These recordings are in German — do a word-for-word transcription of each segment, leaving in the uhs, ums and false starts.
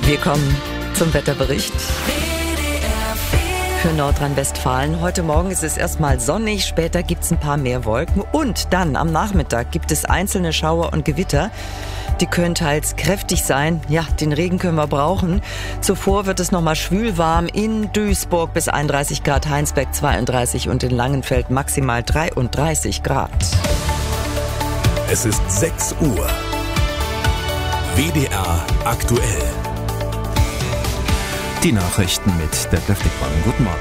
Wir kommen zum Wetterbericht für Nordrhein-Westfalen. Heute Morgen ist es erstmal sonnig, später gibt es ein paar mehr Wolken und dann am Nachmittag gibt es einzelne Schauer und Gewitter. Die können teils kräftig sein. Ja, den Regen können wir brauchen. Zuvor wird es nochmal schwül warm in Duisburg bis einunddreißig Grad, Heinsberg zweiunddreißig und in Langenfeld maximal dreiunddreißig Grad. Es ist sechs Uhr. W D R aktuell. Die Nachrichten mit Detlef Dickmann. Guten Morgen.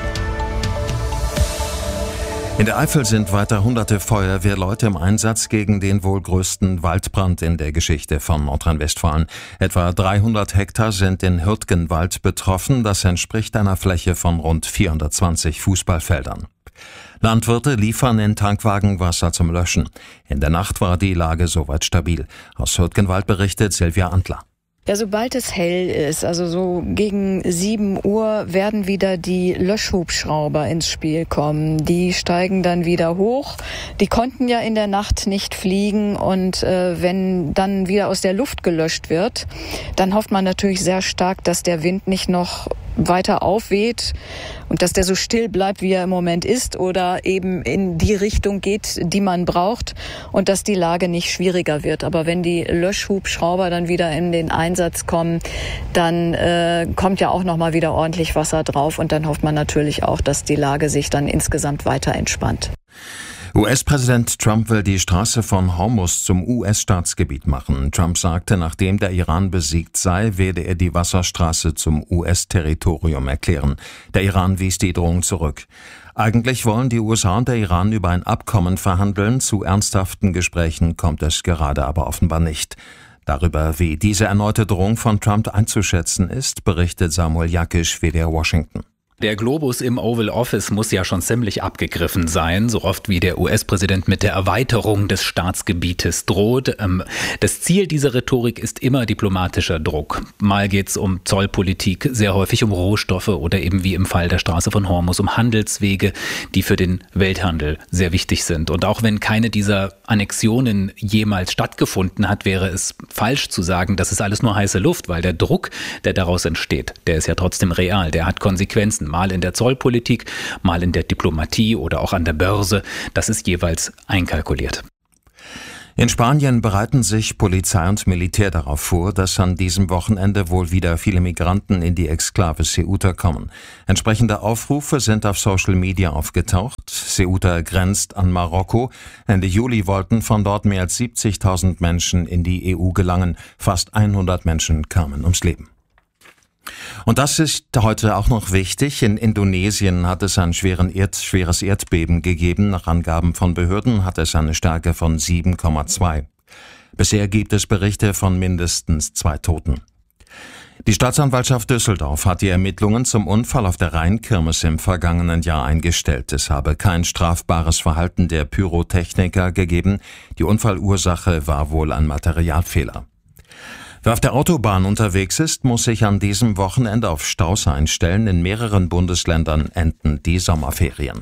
In der Eifel sind weiter hunderte Feuerwehrleute im Einsatz gegen den wohl größten Waldbrand in der Geschichte von Nordrhein-Westfalen. Etwa dreihundert Hektar sind in Hürtgenwald betroffen. Das entspricht einer Fläche von rund vierhundertzwanzig Fußballfeldern. Landwirte liefern in Tankwagen Wasser zum Löschen. In der Nacht war die Lage soweit stabil. Aus Hürtgenwald berichtet Silvia Antler. Ja, sobald es hell ist, also so gegen sieben Uhr, werden wieder die Löschhubschrauber ins Spiel kommen. Die steigen dann wieder hoch. Die konnten ja in der Nacht nicht fliegen und äh, wenn dann wieder aus der Luft gelöscht wird, dann hofft man natürlich sehr stark, dass der Wind nicht noch weiter aufweht und dass der so still bleibt, wie er im Moment ist oder eben in die Richtung geht, die man braucht und dass die Lage nicht schwieriger wird. Aber wenn die Löschhubschrauber dann wieder in den Einsatz kommen, dann äh, kommt ja auch noch mal wieder ordentlich Wasser drauf und dann hofft man natürlich auch, dass die Lage sich dann insgesamt weiter entspannt. U S-Präsident Trump will die Straße von Hormuz zum U S-Staatsgebiet machen. Trump sagte, nachdem der Iran besiegt sei, werde er die Wasserstraße zum U S-Territorium erklären. Der Iran wies die Drohung zurück. Eigentlich wollen die U S A und der Iran über ein Abkommen verhandeln. Zu ernsthaften Gesprächen kommt es gerade aber offenbar nicht. Darüber, wie diese erneute Drohung von Trump einzuschätzen ist, berichtet Samuel Jakisch, W D R Washington. Der Globus im Oval Office muss ja schon ziemlich abgegriffen sein, so oft wie der U S-Präsident mit der Erweiterung des Staatsgebietes droht. Das Ziel dieser Rhetorik ist immer diplomatischer Druck. Mal geht's um Zollpolitik, sehr häufig um Rohstoffe oder eben wie im Fall der Straße von Hormuz um Handelswege, die für den Welthandel sehr wichtig sind. Und auch wenn keine dieser Annexionen jemals stattgefunden hat, wäre es falsch zu sagen, das ist alles nur heiße Luft, weil der Druck, der daraus entsteht, der ist ja trotzdem real, der hat Konsequenzen. Mal in der Zollpolitik, mal in der Diplomatie oder auch an der Börse. Das ist jeweils einkalkuliert. In Spanien bereiten sich Polizei und Militär darauf vor, dass an diesem Wochenende wohl wieder viele Migranten in die Exklave Ceuta kommen. Entsprechende Aufrufe sind auf Social Media aufgetaucht. Ceuta grenzt an Marokko. Ende Juli wollten von dort mehr als siebzigtausend Menschen in die E U gelangen. Fast hundert Menschen kamen ums Leben. Und das ist heute auch noch wichtig. In Indonesien hat es ein schweren Erd, schweres Erdbeben gegeben. Nach Angaben von Behörden hat es eine Stärke von sieben Komma zwei. Bisher gibt es Berichte von mindestens zwei Toten. Die Staatsanwaltschaft Düsseldorf hat die Ermittlungen zum Unfall auf der Rheinkirmes im vergangenen Jahr eingestellt. Es habe kein strafbares Verhalten der Pyrotechniker gegeben. Die Unfallursache war wohl ein Materialfehler. Wer auf der Autobahn unterwegs ist, muss sich an diesem Wochenende auf Staus einstellen. In mehreren Bundesländern enden die Sommerferien.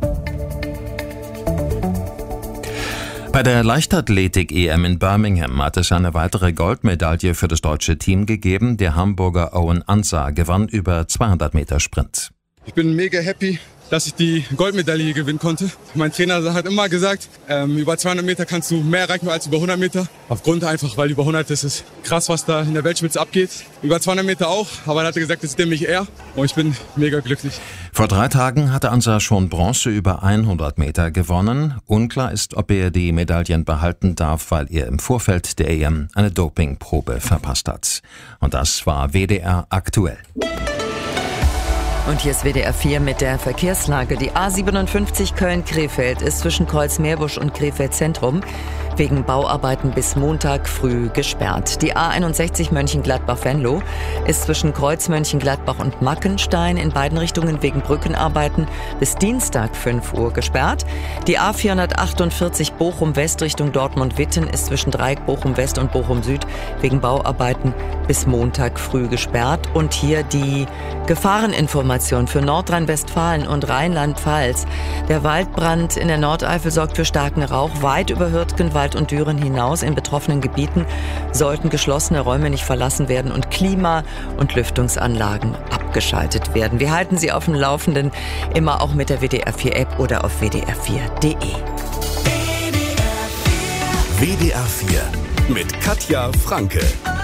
Bei der Leichtathletik-E M in Birmingham hat es eine weitere Goldmedaille für das deutsche Team gegeben. Der Hamburger Owen Ansah gewann über zweihundert Meter Sprint. Ich bin mega happy, dass ich die Goldmedaille gewinnen konnte. Mein Trainer hat immer gesagt, ähm, über zweihundert Meter kannst du mehr erreichen als über hundert Meter. Aufgrund einfach, weil über hundert ist es krass, was da in der Weltspitze abgeht. Über zweihundert Meter auch, aber er hat gesagt, das ist nämlich er und ich bin mega glücklich. Vor drei Tagen hatte Ansah schon Bronze über hundert Meter gewonnen. Unklar ist, ob er die Medaillen behalten darf, weil er im Vorfeld der E M eine Dopingprobe verpasst hat. Und das war W D R aktuell. Und hier ist W D R vier mit der Verkehrslage. Die A siebenundfünfzig Köln-Krefeld ist zwischen Kreuz-Meerbusch und Krefeld Zentrum wegen Bauarbeiten bis Montag früh gesperrt. Die A einundsechzig Mönchengladbach-Venlo ist zwischen Kreuz Mönchengladbach und Mackenstein in beiden Richtungen wegen Brückenarbeiten bis Dienstag fünf Uhr gesperrt. Die A vierhundertachtundvierzig Bochum West Richtung Dortmund-Witten ist zwischen Dreieck Bochum West und Bochum Süd wegen Bauarbeiten bis Montag früh gesperrt. Und hier die Gefahreninformation für Nordrhein-Westfalen und Rheinland-Pfalz. Der Waldbrand in der Nordeifel sorgt für starken Rauch weit über Hürtgenwald und Düren hinaus. In betroffenen Gebieten sollten geschlossene Räume nicht verlassen werden und Klima- und Lüftungsanlagen abgeschaltet werden. Wir halten Sie auf dem Laufenden, immer auch mit der W D R vier App oder auf w d r vier punkt d e. W D R vier mit Katja Franke.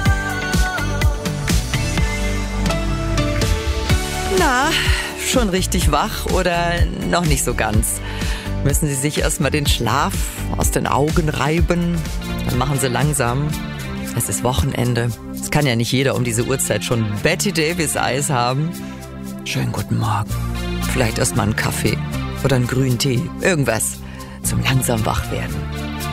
Na, schon richtig wach oder noch nicht so ganz? Müssen Sie sich erstmal den Schlaf aus den Augen reiben? Dann machen Sie langsam. Es ist Wochenende. Es kann ja nicht jeder um diese Uhrzeit schon Betty Davis Eis haben. Schönen guten Morgen. Vielleicht erstmal einen Kaffee oder einen grünen Tee. Irgendwas zum langsam wach werden.